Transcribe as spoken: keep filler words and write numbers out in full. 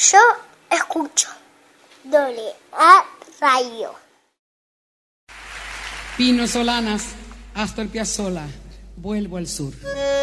Yo escucho doble A Radio. Pino Solanas, Astor Piazzolla, vuelvo al sur.